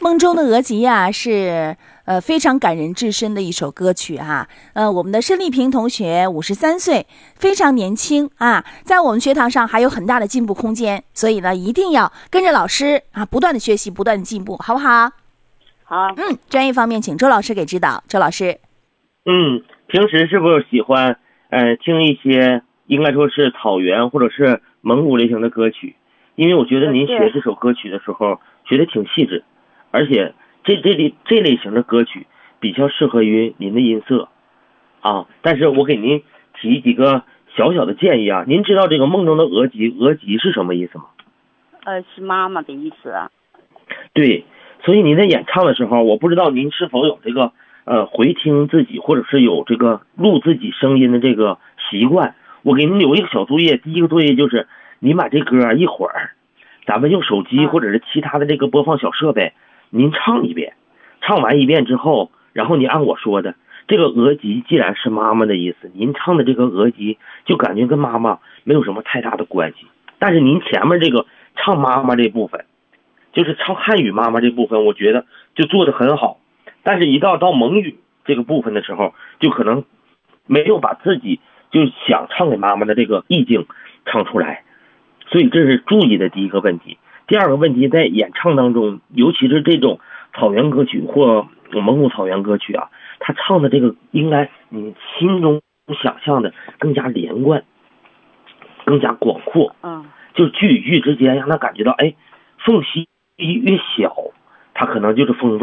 梦中的额吉呀，是非常感人至深的一首歌曲哈。我们的申丽萍同学53岁，非常年轻啊，在我们学堂上还有很大的进步空间，所以呢，一定要跟着老师啊，不断的学习，不断的进步，好不好？ 好。 专业方面请周老师给指导。周老师， 平时是不是喜欢听一些应该说是草原或者是蒙古类型的歌曲？因为我觉得您学这首歌曲的时候学得挺细致，而且这类型的歌曲比较适合于您的音色啊。但是我给您提几个小小的建议啊。您知道这个梦中的额吉是什么意思吗？ 是妈妈的意思啊。 对，所以您在演唱的时候，我不知道您是否有这个回听自己，或者是有这个录自己声音的这个习惯。我给您留一个小作业，第一个作业就是您把这歌一会儿咱们用手机或者是其他的这个播放小设备您唱一遍，唱完一遍之后，然后你按我说的这个额吉既然是妈妈的意思，您唱的这个额吉就感觉跟妈妈没有什么太大的关系。但是您前面这个唱妈妈这部分，就是唱汉语妈妈这部分，我觉得就做得很好。但是一到蒙语这个部分的时候，就可能没有把自己就想唱给妈妈的这个意境唱出来，所以这是注意的第一个问题。第二个问题，在演唱当中，尤其是这种草原歌曲或蒙古草原歌曲啊，他唱的这个应该你心中想象的更加连贯，更加广阔。就句与句之间让他感觉到，缝隙越小，他可能就是风味